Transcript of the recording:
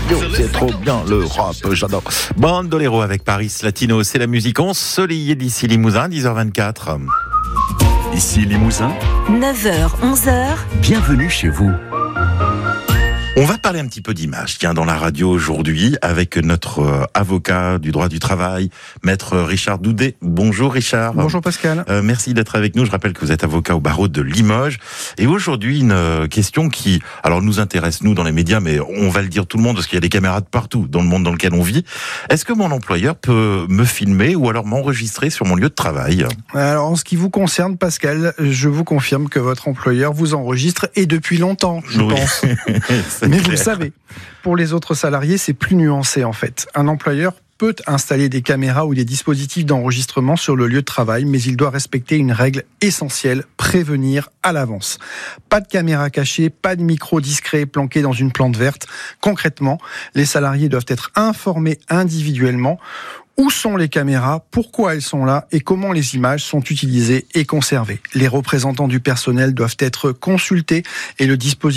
radio, c'est trop bien le rap, j'adore. Bandolero avec Paris Latino, c'est la musique ensoleillée d'ici Limousin, 10h24. Ici Limousin, 9h, 11h. bienvenue chez vous. On va parler un petit peu d'image, tiens, dans la radio aujourd'hui, avec notre avocat du droit du travail, maître Richard Doudet. Bonjour Richard. Bonjour Pascal. Merci d'être avec nous. Je rappelle que vous êtes avocat au barreau de Limoges. Et aujourd'hui, une question qui, alors, nous intéresse, nous, dans les médias, mais on va le dire tout le monde, parce qu'il y a des caméras de partout dans le monde dans lequel on vit. Est-ce que mon employeur peut me filmer ou alors m'enregistrer sur mon lieu de travail ? Alors, en ce qui vous concerne, Pascal, je vous confirme que votre employeur vous enregistre, et depuis longtemps, je pense. Mais vous le savez, pour les autres salariés, c'est plus nuancé en fait. Un employeur peut installer des caméras ou des dispositifs d'enregistrement sur le lieu de travail, mais il doit respecter une règle essentielle, prévenir à l'avance. Pas de caméra cachée, pas de micro discret planqué dans une plante verte. Concrètement, les salariés doivent être informés individuellement. Où sont les caméras, pourquoi elles sont là et comment les images sont utilisées et conservées. Les représentants du personnel doivent être consultés et le dispositif